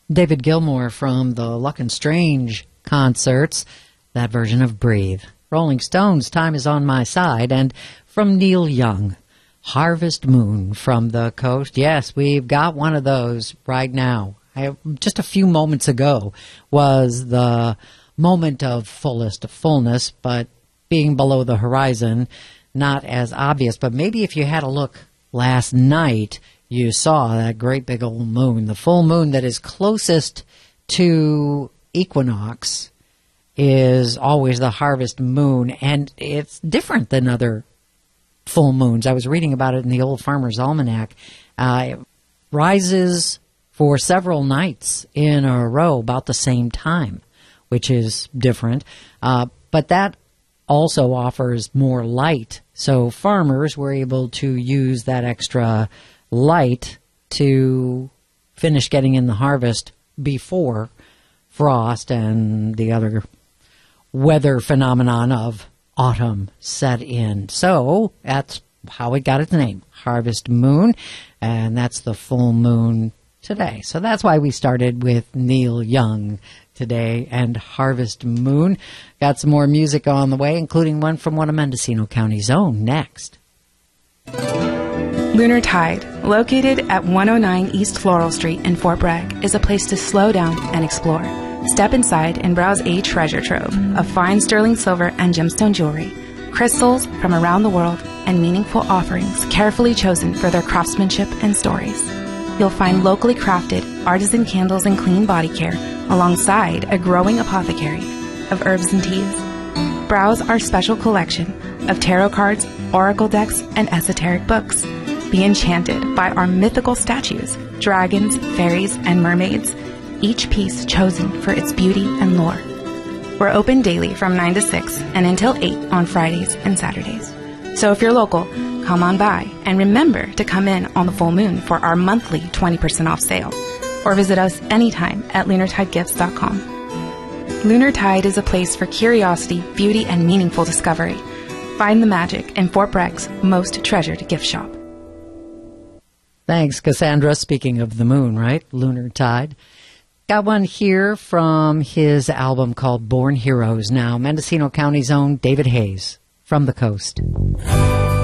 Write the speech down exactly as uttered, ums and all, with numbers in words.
David Gilmour from the Luck and Strange concerts, that version of Breathe. Rolling Stones, Time Is On My Side, and from Neil Young, Harvest Moon from the Coast. Yes, we've got one of those right now. I, just a few moments ago was the moment of fullest fullness, but being below the horizon, not as obvious. But maybe if you had a look last night, you saw that great big old moon. The full moon that is closest to equinox is always the harvest moon, and it's different than other full moons. I was reading about it in the Old Farmer's Almanac. Uh, it rises for several nights in a row about the same time, which is different. Uh, but that also offers more light. So farmers were able to use that extra light to finish getting in the harvest before frost and the other weather phenomenon of autumn set in. So that's how it got its name, Harvest Moon, and that's the full moon today. So that's why we started with Neil Young today and Harvest Moon. Got some more music on the way, including one from one of Mendocino County's own next. Lunar Tide, located at one oh nine East Floral Street in Fort Bragg, is a place to slow down and explore. Step inside and browse a treasure trove of fine sterling silver and gemstone jewelry, crystals from around the world, and meaningful offerings carefully chosen for their craftsmanship and stories. You'll find locally crafted artisan candles and clean body care alongside a growing apothecary of herbs and teas. Browse our special collection of tarot cards, oracle decks, and esoteric books. Be enchanted by our mythical statues, dragons, fairies, and mermaids, each piece chosen for its beauty and lore. We're open daily from nine to six and until eight on Fridays and Saturdays. So if you're local, come on by and remember to come in on the full moon for our monthly twenty percent off sale, or visit us anytime at lunar tide gifts dot com. Lunar Tide is a place for curiosity, beauty, and meaningful discovery. Find the magic in Fort Bragg's most treasured gift shop. Thanks, Cassandra. Speaking of the moon, right? Lunar Tide. Got one here from his album called Born Heroes. Now, Mendocino County's own David Hayes from the Coast.